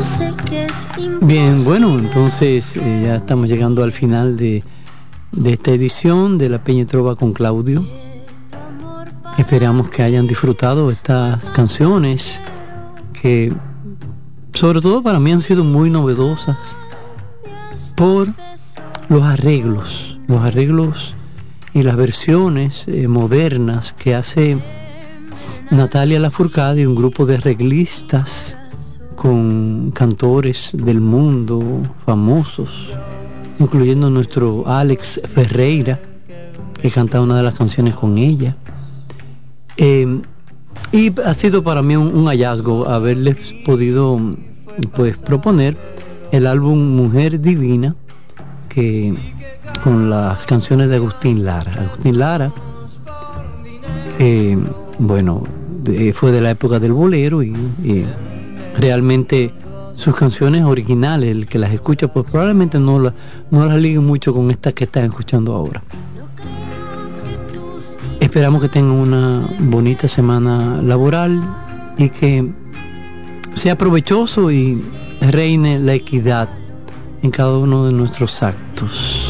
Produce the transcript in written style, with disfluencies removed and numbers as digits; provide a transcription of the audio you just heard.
Bien, bueno, entonces ya estamos llegando al final de esta edición de La Peña y Trova con Claudio. Esperamos que hayan disfrutado estas canciones que sobre todo para mí han sido muy novedosas por los arreglos y las versiones modernas que hace Natalia Lafourcade y un grupo de arreglistas con cantores del mundo famosos, incluyendo nuestro Alex Ferreira, que canta una de las canciones con ella. Y ha sido para mí un hallazgo haberles podido pues proponer el álbum Mujer Divina, que con las canciones de Agustín Lara. Agustín Lara, bueno, fue de la época del bolero y realmente sus canciones originales, el que las escucha, pues probablemente no las ligue mucho con estas que están escuchando ahora. Esperamos que tengan una bonita semana laboral y que sea provechoso y reine la equidad en cada uno de nuestros actos.